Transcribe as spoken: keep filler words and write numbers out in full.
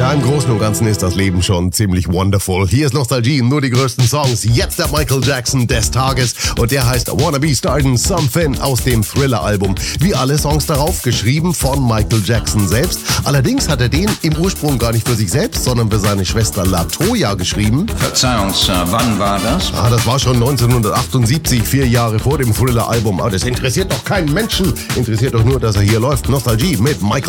Ja, im Großen und Ganzen ist das Leben schon ziemlich wonderful. Hier ist Nostalgie, nur die größten Songs. Jetzt der Michael Jackson des Tages und der heißt Wanna Be Startin' Something aus dem Thriller-Album. Wie alle Songs darauf, geschrieben von Michael Jackson selbst. Allerdings hat er den im Ursprung gar nicht für sich selbst, sondern für seine Schwester LaToya geschrieben. Verzeihung, Sir, wann war das? Ah, das war schon neunzehnhundertachtundsiebzig, vier Jahre vor dem Thriller-Album. Aber das interessiert doch keinen Menschen. Interessiert doch nur, dass er hier läuft. Nostalgie mit Michael